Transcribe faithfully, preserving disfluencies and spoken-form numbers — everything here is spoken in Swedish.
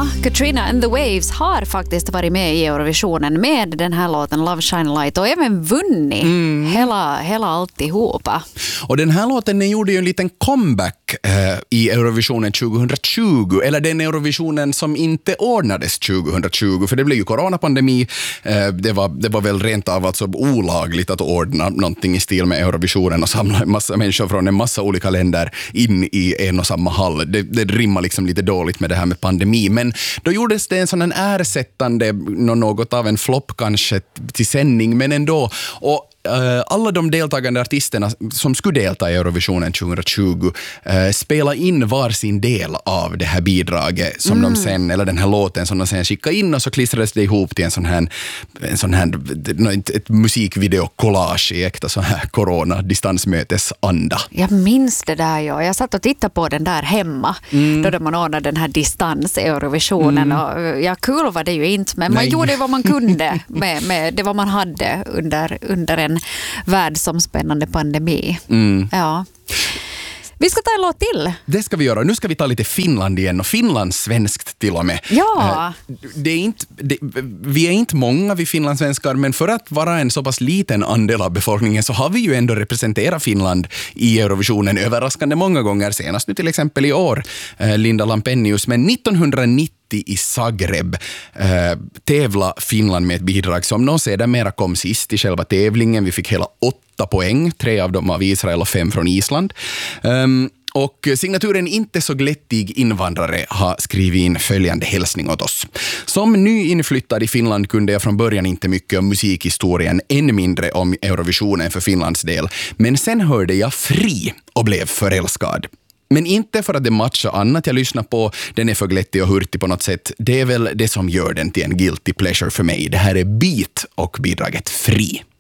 Ja, Katrina and the Waves har faktiskt varit med i Eurovisionen med den här låten Love Shine Light och även vunnit mm. hela, hela alltihopa. Och den här låten den gjorde ju en liten comeback eh, i Eurovisionen tjugohundratjugo, eller den Eurovisionen som inte ordnades tjugohundratjugo, för det blev ju coronapandemi. Eh, det, var, det var väl rent av alltså olagligt att ordna någonting i stil med Eurovisionen och samla en massa människor från en massa olika länder in i en och samma hall. Det, det rimmar liksom lite dåligt med det här med pandemi. Men då gjordes det en sån här ersättande, något av en flopp kanske till sändning, men ändå. Och Uh, alla de deltagande artisterna som skulle delta i Eurovisionen tjugohundratjugo uh, spela in var sin del av det här bidraget som mm. de sen, eller den här låten som de sen skickade in, och så klistrades det ihop till en sån här, en sån här ett, ett musikvideo-collage i äkta sån här corona-distansmötesanda. Jag minns det där, ja. Jag satt och tittade på den där hemma mm. då man ordnade den här distans-Eurovisionen mm. och ja, kul var det ju inte, men Nej. man gjorde vad man kunde med, med det vad man hade under, under en världsomspännande pandemi. Mm. Ja. Vi ska ta en låt till. Det ska vi göra. Nu ska vi ta lite Finland igen, och finlandssvenskt till och med. Ja. Det är inte, det, vi är inte många vi finlandssvenskar, men för att vara en så pass liten andel av befolkningen så har vi ju ändå representerat Finland i Eurovisionen överraskande många gånger, senast nu till exempel i år, Linda Lampenius, men nittonhundranittio i Zagreb eh, tävla Finland med ett bidrag som någon sedermera kom sist i själva tävlingen. Vi fick hela åtta poäng, tre av dem av Israel och fem från Island. Um, Och signaturen Inte så glättig invandrare har skrivit in följande hälsning åt oss. Som nyinflyttad i Finland kunde jag från början inte mycket om musikhistorien, än mindre om Eurovisionen för Finlands del. Men sen hörde jag Fri och blev förälskad. Men inte för att det matchar annat jag lyssnar på. Den är för glättig och hurtig på något sätt. Det är väl det som gör den till en guilty pleasure för mig. Det här är Beat och bidraget Fri.